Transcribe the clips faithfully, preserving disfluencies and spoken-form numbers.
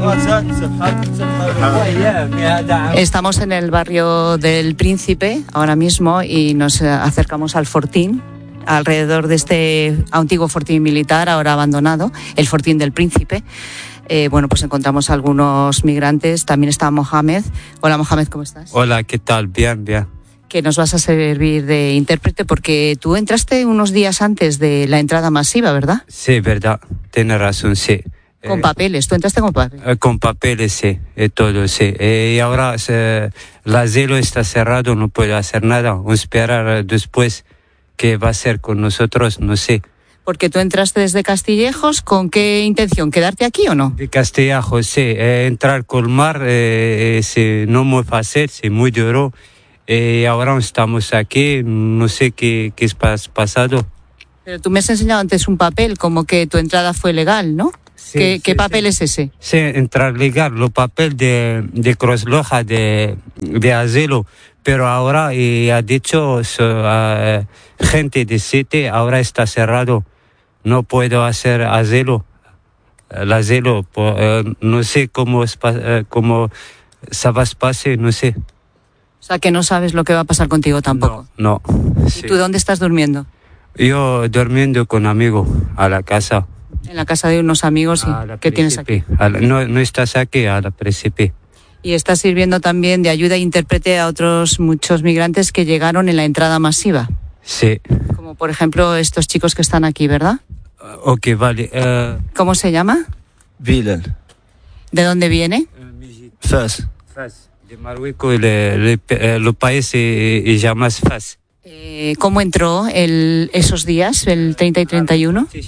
Estamos en el barrio del Príncipe ahora mismo y nos acercamos al fortín, alrededor de este antiguo fortín militar ahora abandonado, el fortín del Príncipe. Eh, bueno, pues encontramos algunos migrantes, también está Mohamed. Hola Mohamed, ¿cómo estás? Hola, ¿qué tal? Bien, bien. Que nos vas a servir de intérprete porque tú entraste unos días antes de la entrada masiva, ¿verdad? Sí, verdad, tienes razón, sí. Con eh, papeles, tú entraste con papeles. Eh, con papeles, sí, eh, todo, sí. Eh, y ahora eh, el asilo está cerrado, no puedo hacer nada. Esperar después qué va a hacer con nosotros, no sé. Porque tú entraste desde Castillejos, ¿con qué intención? ¿Quedarte aquí o no? De Castillejos, sí. Eh, entrar con mar eh, es eh, no muy fácil, es muy duro. Y eh, ahora estamos aquí, no sé qué, qué es pas, pasado. Pero tú me has enseñado antes un papel, como que tu entrada fue legal, ¿no? Sí, ¿Qué, sí, ¿qué papel sí. es ese? Sí, entrar legal, los papeles de, de Cruz Roja, de, de asilo. Pero ahora, y ha dicho so, uh, gente de City, ahora está cerrado. No puedo hacer asilo. El asilo, por, uh, no sé cómo, es, uh, cómo se va a pasar, no sé. O sea, que no sabes lo que va a pasar contigo tampoco. No, no. ¿Y Sí. tú dónde estás durmiendo? Yo durmiendo con amigos a la casa. En la casa de unos amigos y, que tienes aquí. A la, no, no estás aquí, a la Príncipe. Y estás sirviendo también de ayuda e intérprete a otros muchos migrantes que llegaron en la entrada masiva. Sí. Como por ejemplo estos chicos que están aquí, ¿verdad? Uh, ok, vale. Uh, ¿Cómo se llama? Bilal. ¿De dónde viene? Fas. Fas. De Marruecos, le, le, el país se llama Fas. Eh, ¿Cómo entró el, esos días, el treinta y treinta y uno?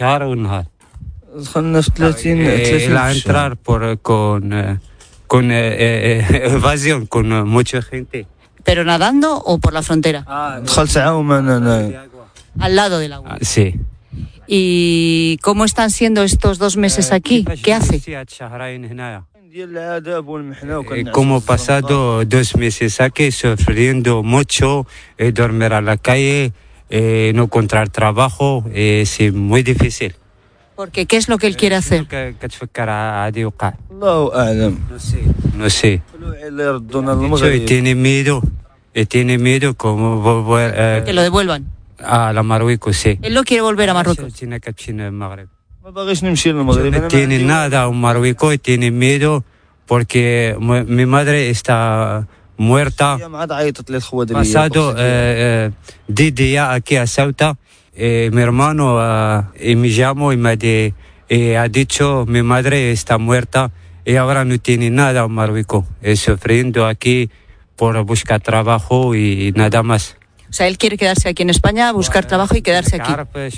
Eh, la entrar por, con, con eh, eh, evasión, con uh, mucha gente. ¿Pero nadando o por la frontera? Ah, Al lado del agua. ah, sí. ¿Y cómo están siendo estos dos meses aquí? ¿Qué hace? Eh, como pasado dos meses aquí, sufriendo mucho, eh, dormir a la calle, eh, no encontrar trabajo, eh, es muy difícil. Porque ¿qué es lo que él quiere hacer? No sé, no sé. Yo tiene miedo, eh, tiene miedo como volver eh, Que lo devuelvan. a la Marruecos, sí. Él no quiere volver a Marruecos. No tiene nada en Marruecos y tiene miedo porque mi madre está muerta. Pasado eh, diez días aquí a Ceuta, eh, mi hermano eh, me llamó y me de, eh, ha dicho mi madre está muerta y ahora no tiene nada en Marruecos. Es sufriendo aquí por buscar trabajo y nada más. O sea, él quiere quedarse aquí en España, buscar trabajo y quedarse aquí.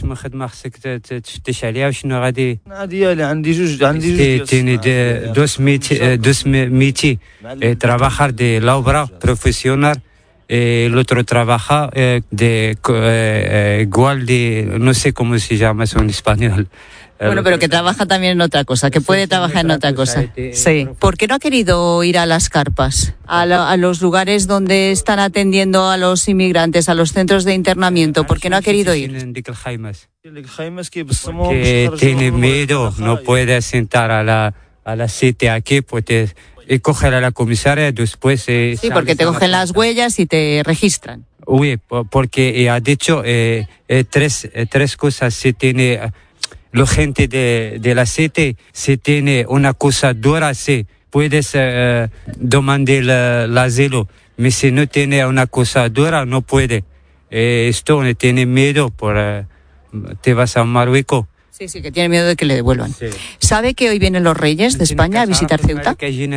Tiene dos métiers, trabajar de la obra profesional, el otro trabaja de igual de, no sé cómo se llama eso en español. Bueno, pero que trabaja también en otra cosa, que puede trabajar en otra cosa. Sí. ¿Por qué no ha querido ir a las carpas, a, la, a los lugares donde están atendiendo a los inmigrantes, a los centros de internamiento? ¿Por qué no ha querido ir? Que tiene miedo, no puede sentar a la, a la sitio aquí, pues y coger a la comisaria después. Eh, sí, porque te cogen las huellas y te registran. Sí, porque ha dicho eh, eh, tres, eh, tres cosas. Si tiene la gente de, de la City, si tiene una cosa dura, sí, puedes eh, demandar el asilo. Pero si no tiene una cosa dura, no puede. Eh, esto no tiene miedo, por, eh, te vas a Marruecos. Sí, sí, que tiene miedo de que le devuelvan. Sí. ¿Sabe que hoy vienen los reyes de España a visitar Ceuta?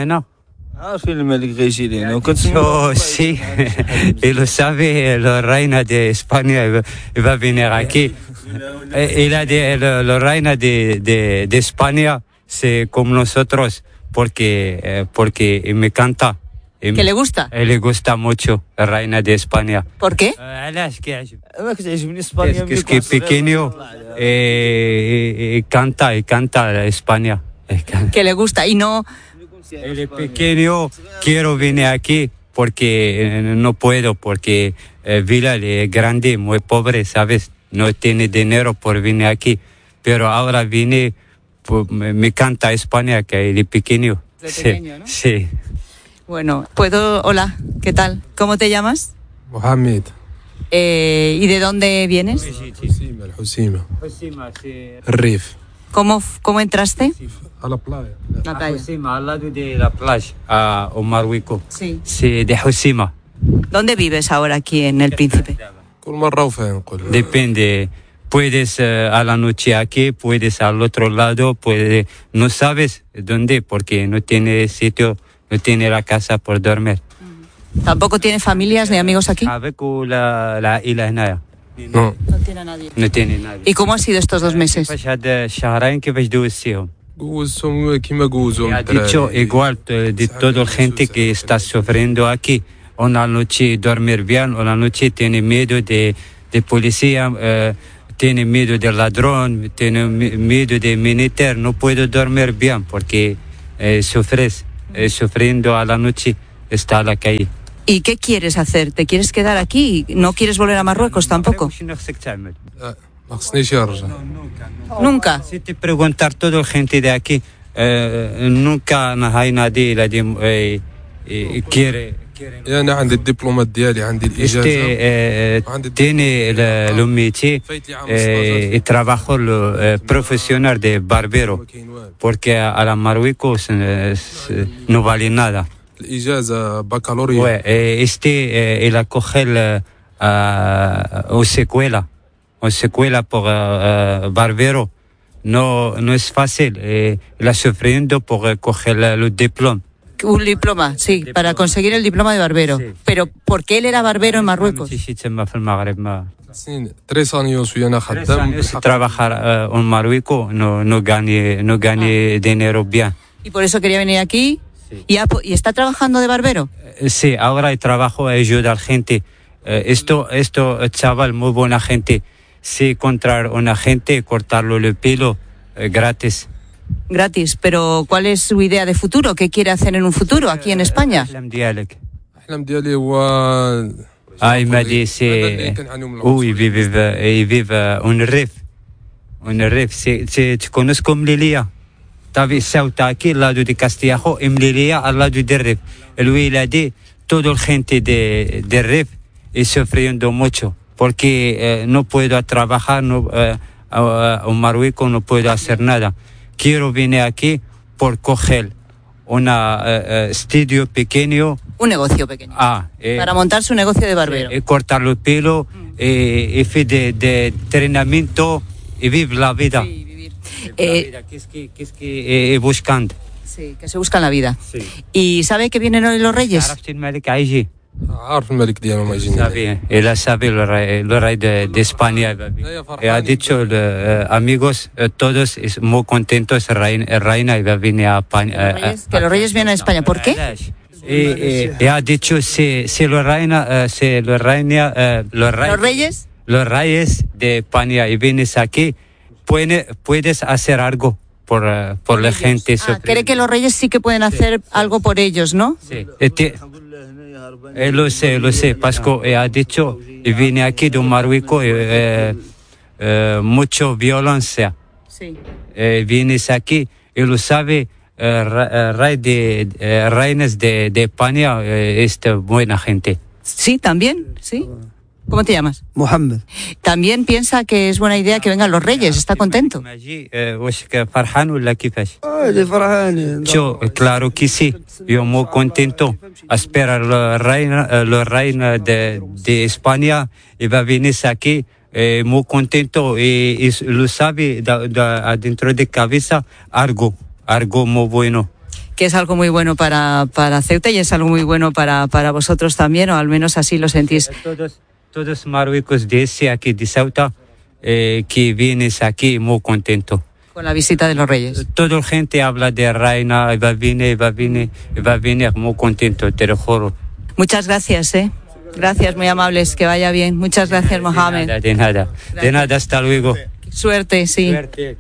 Oh, sí, y lo sabe la reina de España, va a venir aquí. Y la, de, la, la reina de, de, de España, es como nosotros, porque, porque me canta. ¿Que me, le gusta? Le gusta mucho la reina de España. ¿Por qué? Es que es que pequeño eh, canta y canta España. Que le gusta y no... El pequeño quiero venir aquí porque no puedo, porque eh, Vila es grande, muy pobre, ¿sabes? No tiene dinero por venir aquí. Pero ahora vine pues, me, me canta España que de pequeño. De pequeño, ¿no? Sí. Bueno, puedo... Hola, ¿qué tal? ¿Cómo te llamas? Mohamed. Eh, ¿Y de dónde vienes? Husima, Husima. Husima, sí. Rif. ¿Cómo, cómo entraste? A la playa. La playa. Husima, al lado de la playa, a Marruecos. Sí. Sí, de Husima. ¿Dónde vives ahora aquí en El Príncipe? كل مرة وفين نقول. Depende. Puedes uh, a la noche aquí, puedes al otro lado, puedes, no sabes dónde, porque no tiene sitio, no tiene la casa por dormir. ¿Tampoco tiene familias ni amigos aquí? Avec la la إلى هنا. No. No tiene a nadie. No tiene nadie. ¿Y cómo ha sido estos dos meses? كيفاش هاد الشهرين كيفاش دوزتيهم؟ جوزهم كيما جوزهم. Ha dicho igual eh, de toda la gente que está sufriendo aquí. Una noche dormir bien, una noche tiene miedo de, de policía, eh, tiene miedo de ladrón, tiene miedo de militar. No puedo dormir bien porque eh, sufres, eh, sufriendo a la noche, está a la calle. ¿Y qué quieres hacer? ¿Te quieres quedar aquí? ¿No quieres volver a Marruecos tampoco? ما خصنيش يرجع. Nunca. Si te preguntar toda la gente de aquí, eh, nunca hay nadie la de, eh, eh, quiere. أنا عندي الدبلومات ديالي عندي Este الإجازة. eh, tiene el, el métier eh, y trabajo lo, eh, profesional de barbero, porque a, a la Marruecos eh, no vale nada. الإجازة بكالوريا. Ouais, eh, este eh, il a coge el, uh, o secuela, o secuela por uh, barbero. No, no es fácil. Eh, il a sufriendo por eh, coger el diploma. Un diploma, sí, diploma. para conseguir el diploma de barbero. Sí. Pero ¿por qué él era barbero en Marruecos? في المغرب ما سنين tres años وأنا خدام. trabajar uh, en Marruecos no no gane no gane dinero bien. Y por eso quería venir aquí. Sí. ¿Y, ha po- y está trabajando de barbero? Eh, Sí, ahora el trabajo ayuda a la gente. Eh, esto esto eh, chaval muy buena gente. Si encontrar una gente cortarlo el pelo eh, gratis. Gratis. Pero ¿cuál es su idea de futuro? ¿Qué quiere hacer en un futuro aquí en España? الأحلام ديالك. الأحلام ديالي هو. Ah, il m'a dit c'est où il vive il vive un rêve. Un rêve, c'est c'est tu connais comme Lilia. T'as vu Ceuta aquí al lado de Castillejo y Melilla al lado de Rif. Lui il a dit toda la gente de de Rif es sufriendo mucho porque eh, no puedo trabajar no eh, en Marruecos no puedo hacer nada. Quiero venir aquí por coger una uh, estudio pequeño. Un negocio pequeño. Ah, eh, Para montar su negocio de barbero. eh, cortar el pelo y hacer de, de entrenamiento y vivir la vida. Sí, vivir. Vivir Eh, la vida. ¿Qué es que, qué es que eh, buscando? Sí, que se buscan la vida. Sí. ¿Y sabe que vienen hoy los Reyes? عرفت الملك هيجي. عارف الملك ديالهم يجيني. Sabe, él sabe el rey, el rey de, de España. Y ha dicho eh, amigos, eh, todos es muy contentos, reina, reina y va a venir a España. Los Reyes- que los Reyes vienen a España. ¿Por qué? Y, y- y ha dicho, si, si la reina, eh, si la reina, eh, los, rey- ¿Los Reyes? los reyes de España y vienes aquí, puede, puedes hacer algo por, eh, por la gente. Ah, sufriendo. cree que los Reyes sí que pueden hacer algo por ellos, ¿no? Sí. Eh, te- eh, lo sé, lo sé, porque eh, ha dicho, y vine aquí de Marruecos, eh, eh, mucha violencia. Sí. Eh, vienes aquí y lo sabe, eh, ra- eh, rey de, eh, reinas de, de España, eh, es de buena gente. Sí, también, sí. ¿Cómo te llamas? محمد. También piensa que es buena idea que vengan los Reyes, está contento. ماجي eh, واش فرحان ولا كيفاش؟ عادي فرحان. Yo, claro que sí, yo muy contento. Espera la reina, eh, la reina de, de España y va a venir aquí eh, muy contento y, y lo sabe da, da, adentro de cabeza algo, algo muy bueno. Que es algo muy bueno para, para Ceuta y es algo muy bueno para, para vosotros también, o al menos así lo sentís. Todos, todos Marruecos de ese aquí de Ceuta eh, que vienes aquí muy contento. Con la visita de los Reyes. Toda la gente habla de reina y va a venir, va a venir, va a venir muy contento, te lo juro. Muchas gracias, ¿eh? Gracias, muy amables, que vaya bien. Muchas gracias, Mohamed. De nada, de nada, de nada, hasta luego. Suerte, sí. Suerte.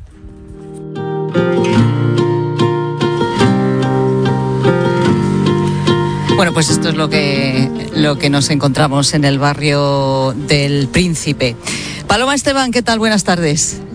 Bueno, pues esto es lo que, lo que nos encontramos en el barrio del Príncipe. Paloma Esteban, ¿qué tal? Buenas tardes.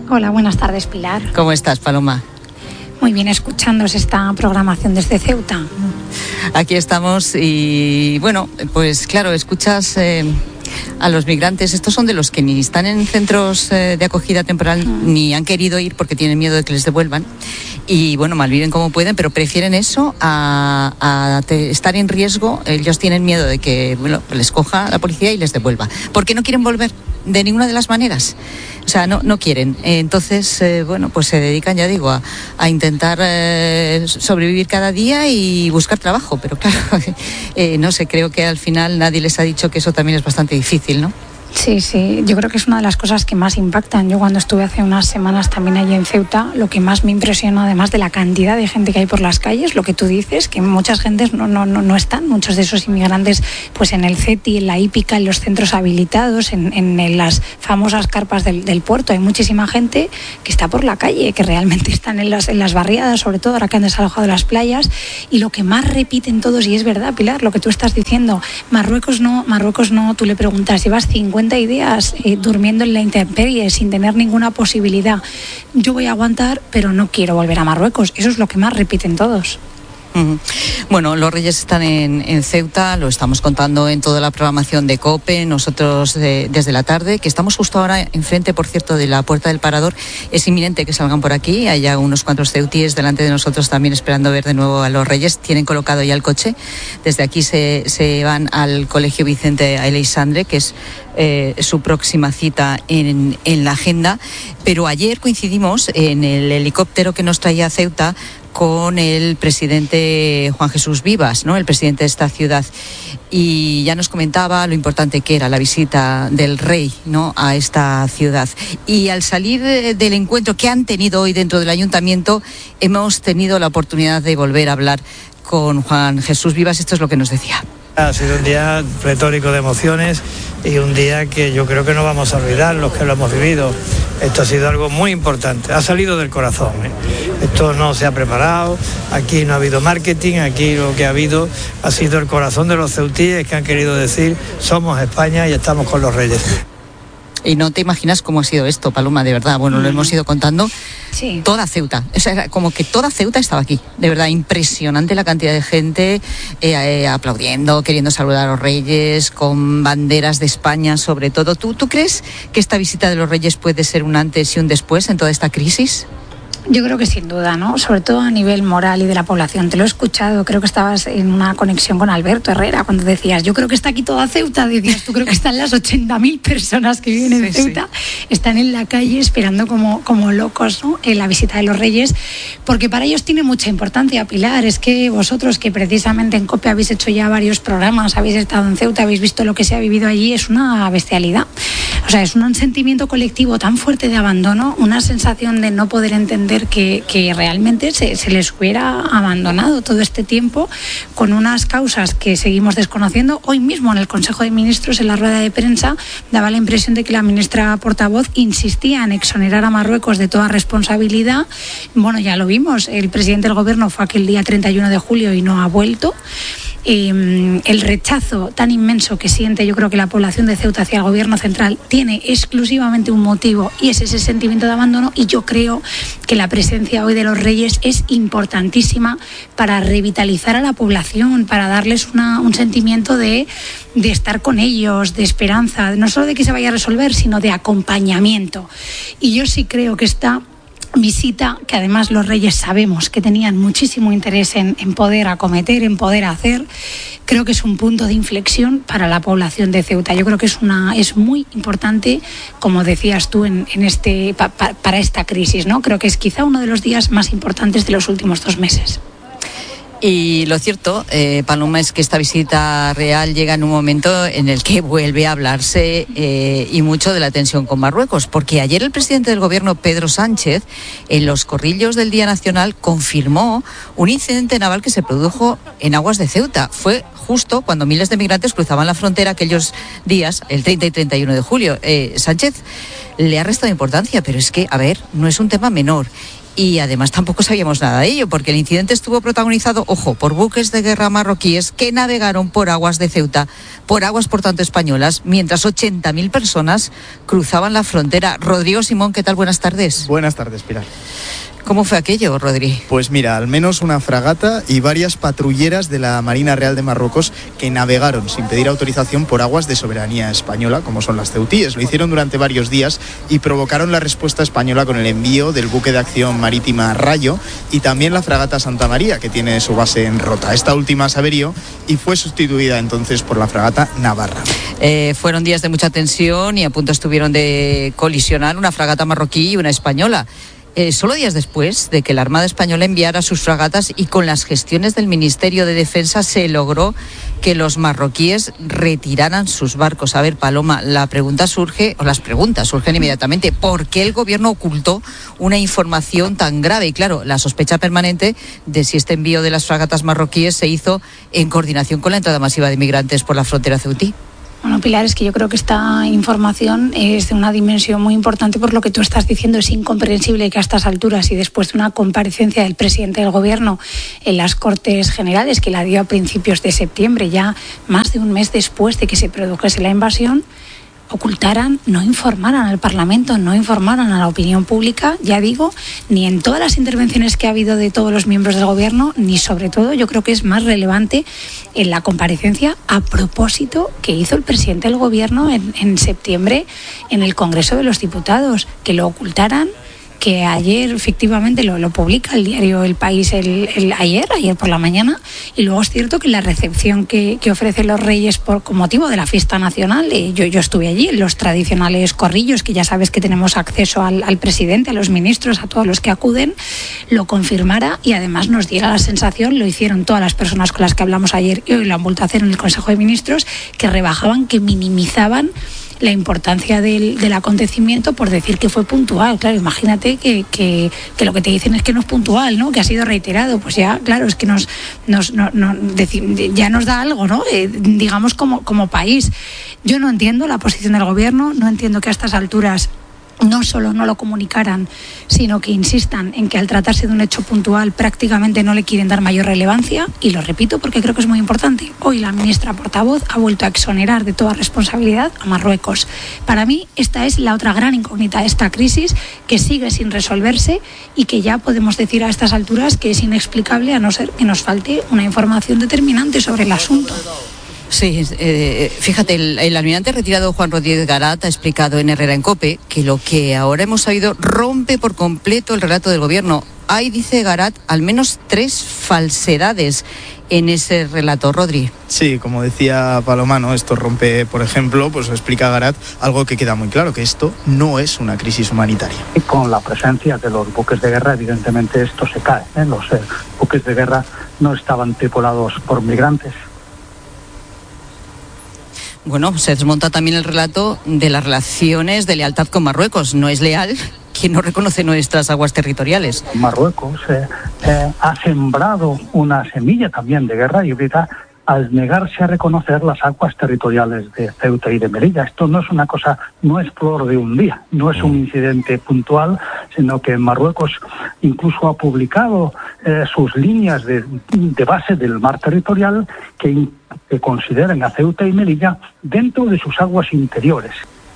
Hola, buenas tardes, Pilar. ¿Cómo estás, Paloma? Muy bien, escuchándoos esta programación desde Ceuta. Aquí estamos y, bueno, pues claro, escuchas eh, a los migrantes. Estos son de los que ni están en centros eh, de acogida temporal, mm. ni han querido ir porque tienen miedo de que les devuelvan. Y, bueno, malviven como pueden, pero prefieren eso a, a te, estar en riesgo. Ellos tienen miedo de que, bueno, les coja la policía y les devuelva. ¿Por qué no quieren volver? De ninguna de las maneras. O sea, no, no quieren. Entonces, eh, bueno, pues se dedican, ya digo, a, a intentar eh, sobrevivir cada día y buscar trabajo. Pero claro, eh, no sé, creo que al final nadie les ha dicho que eso también es bastante difícil, ¿no? Sí, sí, yo creo que es una de las cosas que más impactan. Yo cuando estuve hace unas semanas también allí en Ceuta, lo que más me impresionó, además de la cantidad de gente que hay por las calles, lo que tú dices, que muchas gentes no, no, no, no están, muchos de esos inmigrantes pues en el CETI, en la hípica, en los centros habilitados, en, en las famosas carpas del, del puerto. Hay muchísima gente que está por la calle, que realmente están en las, en las barriadas, sobre todo ahora que han desalojado las playas, y lo que más repiten todos, y es verdad, Pilar, lo que tú estás diciendo, Marruecos no, Marruecos no, tú le preguntas, llevas cincuenta días eh, durmiendo en la intemperie sin tener ninguna posibilidad, yo voy a aguantar pero no quiero volver a Marruecos. Eso es lo que más repiten todos. Uh-huh. Bueno, los Reyes están en, en Ceuta, lo estamos contando en toda la programación de COPE, nosotros de, desde la tarde, que estamos justo ahora enfrente, por cierto, de la Puerta del Parador. Es inminente que salgan por aquí, hay ya unos cuantos ceutíes delante de nosotros también esperando ver de nuevo a los Reyes. Tienen colocado ya el coche, desde aquí se, se van al Colegio Vicente Aleixandre, que es eh, su próxima cita en, en la agenda. Pero ayer coincidimos en el helicóptero que nos traía a Ceuta con el presidente Juan Jesús Vivas, ¿no?, el presidente de esta ciudad, y ya nos comentaba lo importante que era la visita del rey, ¿no?, a esta ciudad. Y al salir del encuentro que han tenido hoy dentro del ayuntamiento, hemos tenido la oportunidad de volver a hablar con Juan Jesús Vivas. Esto es lo que nos decía. Ha sido un día pletórico de emociones y un día que yo creo que no vamos a olvidar los que lo hemos vivido. Esto ha sido algo muy importante, ha salido del corazón, ¿eh? Esto no se ha preparado, aquí no ha habido marketing, aquí lo que ha habido ha sido el corazón de los ceutíes que han querido decir somos España y estamos con los Reyes. Y no te imaginas cómo ha sido esto, Paloma, de verdad. Bueno, mm. lo hemos ido contando. Sí. Toda Ceuta. O sea, como que toda Ceuta estaba aquí. De verdad, impresionante la cantidad de gente eh, eh, aplaudiendo, queriendo saludar a los Reyes, con banderas de España sobre todo. ¿Tú, ¿Tú crees que esta visita de los Reyes puede ser un antes y un después en toda esta crisis? Yo creo que sin duda, ¿no? Sobre todo a nivel moral y de la población. Te lo he escuchado, creo que estabas en una conexión con Alberto Herrera cuando decías, yo creo que está aquí toda Ceuta, decías, tú creo que están las ochenta mil personas que viven en sí, Ceuta, sí. Están en la calle esperando como, como locos, ¿no?, en la visita de los Reyes, porque para ellos tiene mucha importancia, Pilar. Es que vosotros, que precisamente en COPE habéis hecho ya varios programas, habéis estado en Ceuta, habéis visto lo que se ha vivido allí, es una bestialidad. O sea, es un sentimiento colectivo tan fuerte de abandono, una sensación de no poder entender Que, que realmente se, se les hubiera abandonado todo este tiempo con unas causas que seguimos desconociendo. Hoy mismo en el Consejo de Ministros, en la rueda de prensa, daba la impresión de que la ministra portavoz insistía en exonerar a Marruecos de toda responsabilidad. Bueno, ya lo vimos, el presidente del gobierno fue aquel día treinta y uno de julio y no ha vuelto. Eh, el rechazo tan inmenso que siente, yo creo que la población de Ceuta hacia el gobierno central tiene exclusivamente un motivo, y es ese sentimiento de abandono. Y yo creo que la presencia hoy de los Reyes es importantísima para revitalizar a la población, para darles una, un sentimiento de, de estar con ellos, de esperanza, no solo de que se vaya a resolver, sino de acompañamiento. Y yo sí creo que esta visita, que además los Reyes sabemos que tenían muchísimo interés en, en poder acometer, en poder hacer, creo que es un punto de inflexión para la población de Ceuta. Yo creo que es una es muy importante, como decías tú, en, en este pa, pa, para esta crisis, ¿no? Creo que es quizá uno de los días más importantes de los últimos dos meses. Y lo cierto, eh, Paloma, es que esta visita real llega en un momento en el que vuelve a hablarse eh, y mucho de la tensión con Marruecos, porque ayer el presidente del gobierno, Pedro Sánchez, en los corrillos del Día Nacional, confirmó un incidente naval que se produjo en aguas de Ceuta. Fue justo cuando miles de migrantes cruzaban la frontera aquellos días, el treinta y treinta y uno de julio. Eh, Sánchez le ha restado importancia, pero es que, a ver, no es un tema menor. y además tampoco sabíamos nada de ello, porque el incidente estuvo protagonizado, ojo, por buques de guerra marroquíes que navegaron por aguas de Ceuta, por aguas por tanto españolas, mientras ochenta mil personas cruzaban la frontera. Rodrigo Simón, ¿qué tal? Buenas tardes. Buenas tardes, Pilar. ¿Cómo fue aquello, Rodri? Pues mira, al menos una fragata y varias patrulleras de la Marina Real de Marruecos que navegaron sin pedir autorización por aguas de soberanía española, como son las ceutíes. Lo hicieron durante varios días y provocaron la respuesta española con el envío del buque de acción marítima Rayo y también la fragata Santa María, que tiene su base en Rota. Esta última se averió y fue sustituida entonces por la fragata Navarra. Eh, fueron días de mucha tensión y a punto estuvieron de colisionar una fragata marroquí y una española. Eh, solo días después de que la Armada Española enviara sus fragatas y con las gestiones del Ministerio de Defensa se logró que los marroquíes retiraran sus barcos. A ver, Paloma, la pregunta surge, o las preguntas surgen inmediatamente, ¿por qué el gobierno ocultó una información tan grave? Y claro, la sospecha permanente de si este envío de las fragatas marroquíes se hizo en coordinación con la entrada masiva de migrantes por la frontera ceutí. Bueno, Pilar, es que yo creo que esta información es de una dimensión muy importante por lo que tú estás diciendo. Es incomprensible que a estas alturas y después de una comparecencia del presidente del Gobierno en las Cortes Generales, que la dio a principios de septiembre, ya más de un mes después de que se produjese la invasión, ocultaran, no informaran al Parlamento, no informaran a la opinión pública, ya digo, ni en todas las intervenciones que ha habido de todos los miembros del Gobierno, ni sobre todo, yo creo que es más relevante en la comparecencia a propósito que hizo el presidente del Gobierno en, en septiembre en el Congreso de los Diputados, que lo ocultaran, que ayer efectivamente lo, lo publica el diario El País el, el, ayer, ayer por la mañana, y luego es cierto que la recepción que, que ofrecen los Reyes por, con motivo de la fiesta nacional, eh, yo, yo estuve allí en los tradicionales corrillos, que ya sabes que tenemos acceso al, al presidente, a los ministros, a todos los que acuden, lo confirmara y además nos diera la sensación, lo hicieron todas las personas con las que hablamos ayer y hoy lo han vuelto a hacer en el Consejo de Ministros, que rebajaban, que minimizaban la importancia del, del acontecimiento por decir que fue puntual. Claro, imagínate que, que, que lo que te dicen es que no es puntual, ¿no? Que ha sido reiterado. Pues ya, claro, es que nos, nos no, no, deci- ya nos da algo, ¿no? Eh, digamos como, como país. Yo no entiendo la posición del Gobierno, no entiendo que a estas alturas no solo no lo comunicaran, sino que insistan en que al tratarse de un hecho puntual prácticamente no le quieren dar mayor relevancia, y lo repito porque creo que es muy importante. Hoy la ministra portavoz ha vuelto a exonerar de toda responsabilidad a Marruecos. Para mí esta es la otra gran incógnita de esta crisis, que sigue sin resolverse y que ya podemos decir a estas alturas que es inexplicable, a no ser que nos falte una información determinante sobre el asunto. Sí, eh, fíjate, el, el almirante retirado Juan Rodríguez Garat ha explicado en Herrera en COPE que lo que ahora hemos sabido rompe por completo el relato del Gobierno. Hay, dice Garat, al menos tres falsedades en ese relato, Rodri. Sí, como decía Paloma, ¿no? Esto rompe, por ejemplo, pues explica Garat algo que queda muy claro, que esto no es una crisis humanitaria. Y con la presencia de los buques de guerra, evidentemente esto se cae, ¿eh? Los eh, buques de guerra no estaban tripulados por migrantes. Bueno, se desmonta también el relato de las relaciones de lealtad con Marruecos. No es leal quien no reconoce nuestras aguas territoriales. Marruecos eh, eh, ha sembrado una semilla también de guerra híbrida al negarse a reconocer las aguas territoriales de Ceuta y de Melilla. Esto no es una cosa, no es flor de un día, no es un incidente puntual, sino que Marruecos incluso ha publicado eh, sus líneas de, de base del mar territorial que, que consideran a Ceuta y Melilla dentro de sus aguas interiores.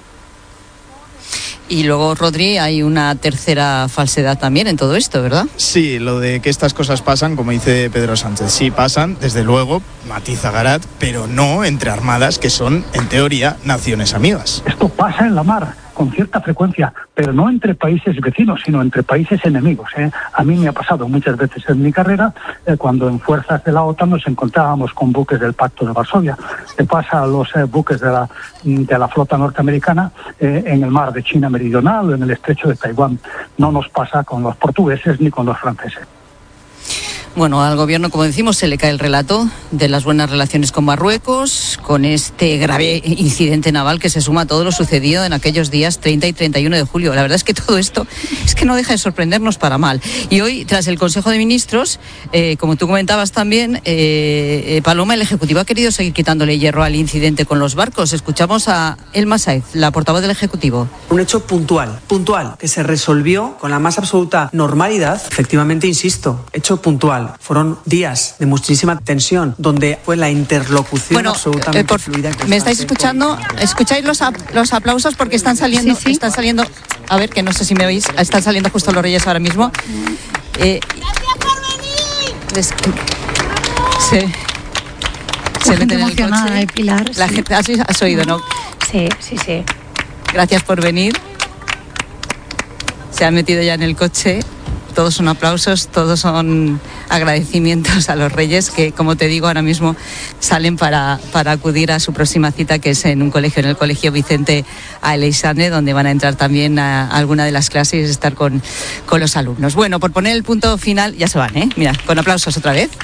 Y luego, Rodri, hay una tercera falsedad también en todo esto, ¿verdad? Sí, lo de que estas cosas pasan, como dice Pedro Sánchez. Sí, pasan, desde luego, matiza Garat, pero no entre armadas que son, en teoría, naciones amigas. Esto pasa en la mar con cierta frecuencia, pero no entre países vecinos, sino entre países enemigos, ¿eh? A mí me ha pasado muchas veces en mi carrera, eh, cuando en fuerzas de la OTAN nos encontrábamos con buques del Pacto de Varsovia. Le pasa a los eh, buques de la, de la flota norteamericana eh, en el mar de China Meridional o en el estrecho de Taiwán. No nos pasa con los portugueses ni con los franceses. Bueno, al gobierno, como decimos, se le cae el relato de las buenas relaciones con Marruecos, con este grave incidente naval que se suma a todo lo sucedido en aquellos días treinta y treinta y uno de julio. La verdad es que todo esto es que no deja de sorprendernos para mal. Y hoy, tras el Consejo de Ministros, eh, como tú comentabas también, eh, eh, Paloma, el Ejecutivo ha querido seguir quitándole hierro al incidente con los barcos. Escuchamos a Elma Saez, la portavoz del Ejecutivo. Un hecho puntual, puntual, que se resolvió con la más absoluta normalidad. Efectivamente, insisto, hecho puntual. Fueron días de muchísima tensión, donde fue la interlocución bueno, absolutamente eh, por, fluida. ¿Me estáis escuchando? ¿Escucháis los, los aplausos? Porque están saliendo, sí, sí. están saliendo, a ver, que no sé si me oís, están saliendo justo los Reyes ahora mismo. Eh, ¡Gracias por venir! Es, se se meten en el coche. De Pilar, La sí. gente, ¿has, has oído, no? Sí, sí, sí. Gracias por venir. Se han metido ya en el coche. Todos son aplausos, todos son agradecimientos a los Reyes que, como te digo, ahora mismo salen para, para acudir a su próxima cita, que es en un colegio, en el Colegio Vicente Aleixandre, donde van a entrar también a, a alguna de las clases y estar con, con los alumnos. Bueno, por poner el punto final, ya se van, ¿eh? Mira, con aplausos otra vez.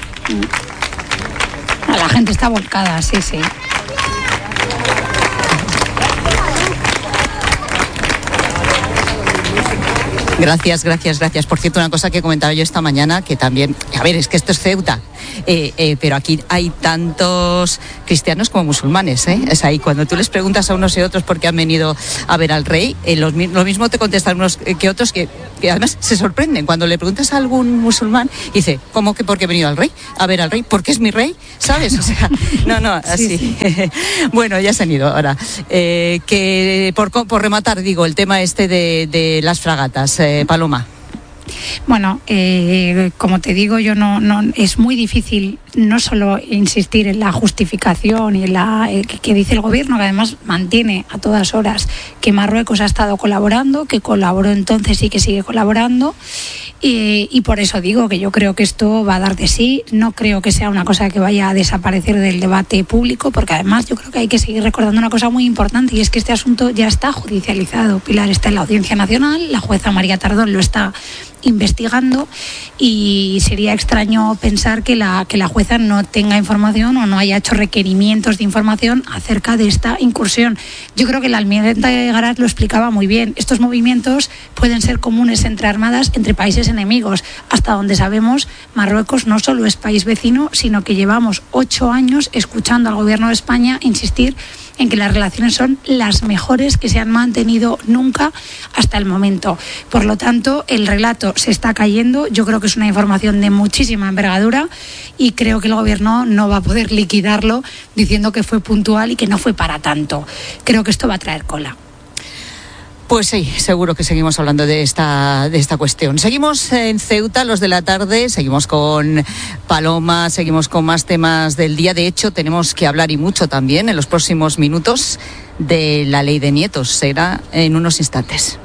La gente está volcada, sí, sí. Gracias, gracias, gracias. Por cierto, una cosa que comentaba yo esta mañana, que también, a ver, es que esto es Ceuta, eh, eh, pero aquí hay tantos cristianos como musulmanes, ¿eh? Es ahí, cuando tú les preguntas a unos y otros por qué han venido a ver al rey, eh, los, lo mismo te contestan unos que otros que, que además se sorprenden. Cuando le preguntas a algún musulmán, dice, ¿cómo que por qué he venido al rey? A ver al rey, ¿porque es mi rey? ¿Sabes? O sea, no, no, así. Sí, sí. Bueno, ya se han ido ahora. Eh, que por, por rematar, digo, el tema este de, de las fragatas, eh, Paloma. Bueno, eh, como te digo, yo no, no es muy difícil no solo insistir en la justificación y en la eh, que, que dice el gobierno, que además mantiene a todas horas que Marruecos ha estado colaborando, que colaboró entonces y que sigue colaborando. Y, y por eso digo que yo creo que esto va a dar de sí. No creo que sea una cosa que vaya a desaparecer del debate público, porque además yo creo que hay que seguir recordando una cosa muy importante, y es que este asunto ya está judicializado. Pilar, está en la Audiencia Nacional, la jueza María Tardón lo está investigando, y sería extraño pensar que la, que la jueza no tenga información o no haya hecho requerimientos de información acerca de esta incursión. Yo creo que la almiranta Garat lo explicaba muy bien. Estos movimientos pueden ser comunes entre armadas, entre países enemigos. Hasta donde sabemos, Marruecos no solo es país vecino, sino que llevamos ocho años escuchando al gobierno de España insistir en que las relaciones son las mejores que se han mantenido nunca hasta el momento. Por lo tanto, el relato se está cayendo. Yo creo que es una información de muchísima envergadura, y creo que el gobierno no va a poder liquidarlo diciendo que fue puntual y que no fue para tanto. Creo que esto va a traer cola. Pues sí, seguro que seguimos hablando de esta, de esta cuestión. Seguimos en Ceuta, los de la tarde, seguimos con Paloma, seguimos con más temas del día. De hecho, tenemos que hablar, y mucho también, en los próximos minutos, de la ley de nietos. Será en unos instantes.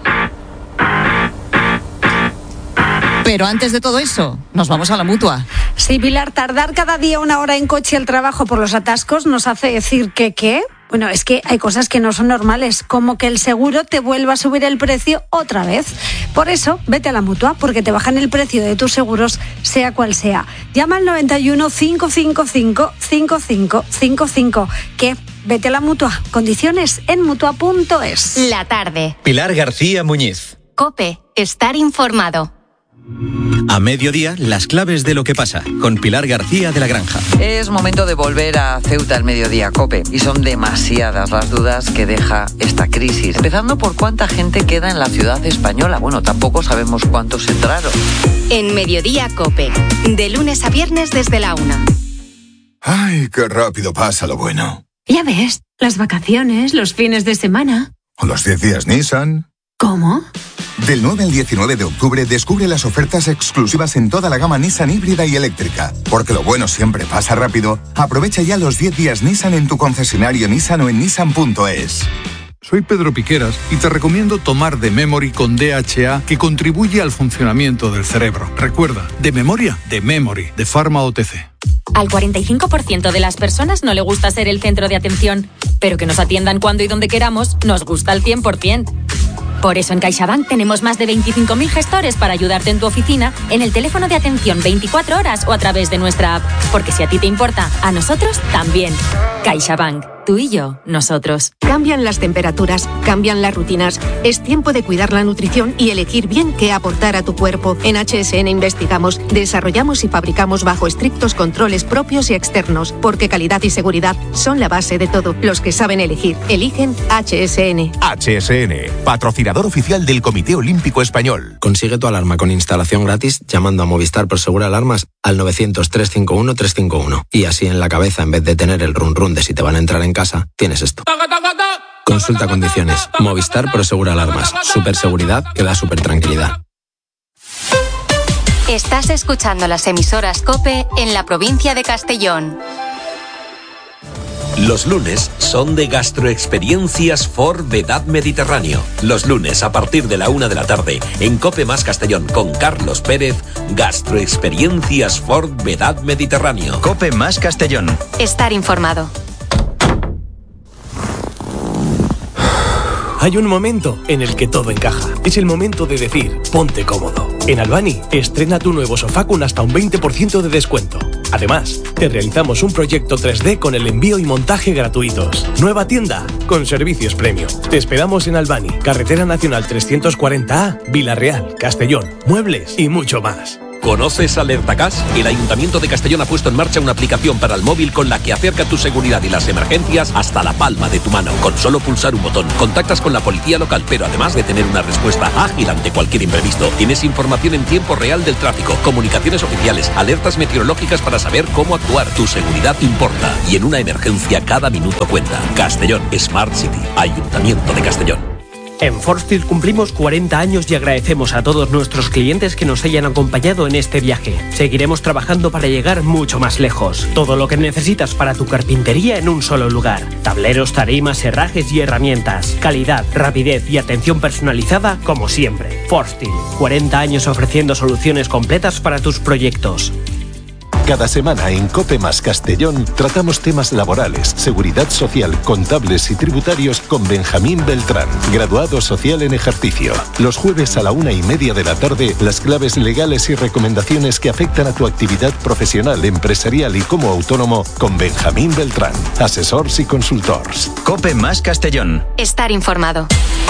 Pero antes de todo eso, nos vamos a la Mutua. Sí, Pilar, tardar cada día una hora en coche al trabajo por los atascos nos hace decir que ¿qué? Bueno, es que hay cosas que no son normales, como que el seguro te vuelva a subir el precio otra vez. Por eso, vete a la Mutua, porque te bajan el precio de tus seguros, sea cual sea. Llama al noventa y uno, cinco cinco cinco, cinco cinco cinco cinco. ¿Qué? Vete a la Mutua. Condiciones en mutua punto es. La tarde. Pilar García Muñiz. COPE. Estar informado. A mediodía, las claves de lo que pasa, con Pilar García de la Granja. Es momento de volver a Ceuta al mediodía, COPE, y son demasiadas las dudas que deja esta crisis. Empezando por cuánta gente queda en la ciudad española. Bueno, tampoco sabemos cuántos entraron. En Mediodía, COPE, de lunes a viernes desde la una. Ay, qué rápido pasa lo bueno. Ya ves, las vacaciones, los fines de semana. O los diez días Nissan. ¿Cómo? Del nueve al diecinueve de octubre descubre las ofertas exclusivas en toda la gama Nissan híbrida y eléctrica. Porque lo bueno siempre pasa rápido. Aprovecha ya los diez días Nissan en tu concesionario Nissan o en nissan punto es. Soy Pedro Piqueras y te recomiendo tomar de Memory con D H A, que contribuye al funcionamiento del cerebro. Recuerda, de memoria, de Memory, de Pharma O T C. Al cuarenta y cinco por ciento de las personas no le gusta ser el centro de atención, pero que nos atiendan cuando y donde queramos nos gusta al cien por ciento. Por eso en CaixaBank tenemos más de veinticinco mil gestores para ayudarte en tu oficina, en el teléfono de atención veinticuatro horas o a través de nuestra app. Porque si a ti te importa, a nosotros también. CaixaBank. Tú y yo, nosotros. Cambian las temperaturas, cambian las rutinas. Es tiempo de cuidar la nutrición y elegir bien qué aportar a tu cuerpo. En H S N investigamos, desarrollamos y fabricamos bajo estrictos controles propios y externos, porque calidad y seguridad son la base de todo. Los que saben elegir, eligen H S N. H S N, patrocinador oficial del Comité Olímpico Español. Consigue tu alarma con instalación gratis llamando a Movistar Prosegur Alarmas al novecientos, trescientos cincuenta y uno, trescientos cincuenta y uno. Y así en la cabeza, en vez de tener el run run de si te van a entrar en casa, tienes esto. Consulta condiciones. Movistar Prosegur Alarmas. Super seguridad que da super tranquilidad. Estás escuchando las emisoras COPE en la provincia de Castellón. Los lunes son de Gastroexperiencias for Vedad Mediterráneo. Los lunes a partir de la una de la tarde en COPE más Castellón con Carlos Pérez, Gastroexperiencias for Vedad Mediterráneo. COPE más Castellón. Estar informado. Hay un momento en el que todo encaja. Es el momento de decir, ponte cómodo. En Albani, estrena tu nuevo sofá con hasta un veinte por ciento de descuento. Además, te realizamos un proyecto tres D con el envío y montaje gratuitos. Nueva tienda, con servicios premium. Te esperamos en Albani, Carretera Nacional trescientos cuarenta A, Vila-real, Castellón, muebles y mucho más. ¿Conoces Alertacas? El Ayuntamiento de Castellón ha puesto en marcha una aplicación para el móvil con la que acerca tu seguridad y las emergencias hasta la palma de tu mano. Con solo pulsar un botón, contactas con la policía local, pero además de tener una respuesta ágil ante cualquier imprevisto, tienes información en tiempo real del tráfico, comunicaciones oficiales, alertas meteorológicas para saber cómo actuar. Tu seguridad importa y en una emergencia cada minuto cuenta. Castellón Smart City, Ayuntamiento de Castellón. En Forstil cumplimos cuarenta años y agradecemos a todos nuestros clientes que nos hayan acompañado en este viaje. Seguiremos trabajando para llegar mucho más lejos. Todo lo que necesitas para tu carpintería en un solo lugar. Tableros, tarimas, herrajes y herramientas. Calidad, rapidez y atención personalizada como siempre. Forstil, cuarenta años ofreciendo soluciones completas para tus proyectos. Cada semana en COPE más Castellón tratamos temas laborales, seguridad social, contables y tributarios con Benjamín Beltrán, graduado social en ejercicio. Los jueves a la una y media de la tarde, las claves legales y recomendaciones que afectan a tu actividad profesional, empresarial y como autónomo con Benjamín Beltrán, asesors y consultors. COPE más Castellón. Estar informado.